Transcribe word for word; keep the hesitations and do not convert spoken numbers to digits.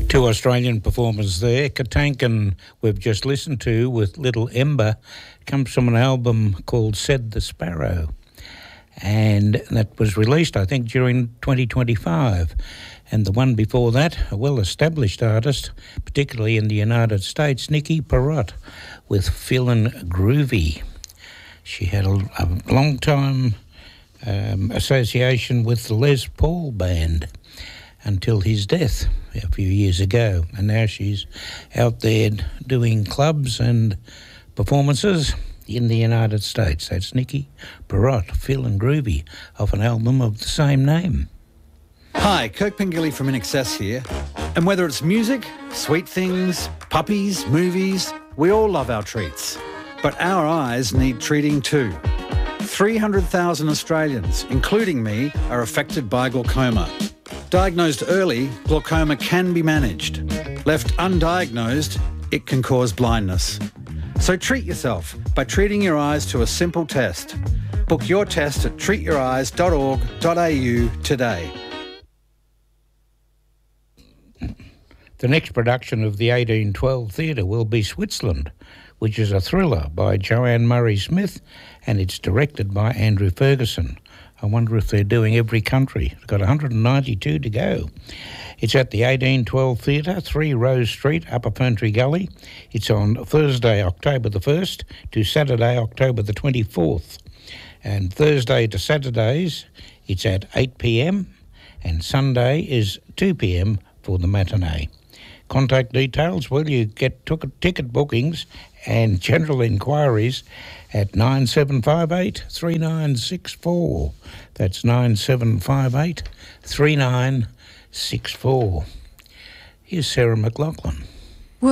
Two Australian performers there. Katankin, we've just listened to with Little Ember, comes from an album called Said the Sparrow. And that was released, I think, during twenty twenty-five. And the one before that, a well-established artist, particularly in the United States, Nikki Perrott, with Feelin' Groovy. She had a, a long time um, association with the Les Paul Band until his death a few years ago. And now she's out there doing clubs and performances in the United States. That's Nikki Perrott, Feelin' Groovy, off an album of the same name. Hi, Kirk Pengilly from I N X S here. And whether it's music, sweet things, puppies, movies, we all love our treats. But our eyes need treating too. three hundred thousand Australians, including me, are affected by glaucoma. Diagnosed early, glaucoma can be managed. Left undiagnosed, it can cause blindness. So treat yourself by treating your eyes to a simple test. Book your test at treat your eyes dot org dot a u today. The next production of the eighteen twelve Theatre will be Switzerland, which is a thriller by Joanne Murray Smith, and it's directed by Andrew Ferguson. I wonder if they're doing every country. It's got one hundred ninety-two to go. It's at the eighteen twelve Theatre, three Rose Street, Upper Ferntree Gully. It's on Thursday, October the first to Saturday, October the twenty-fourth. And Thursday to Saturdays, it's at eight p m, and Sunday is two p m for the matinee. Contact details, well, you get t- ticket bookings and general inquiries at nine seven five eight, three nine six four. That's nine seven five eight, three nine six four. Here's Sarah McLachlan.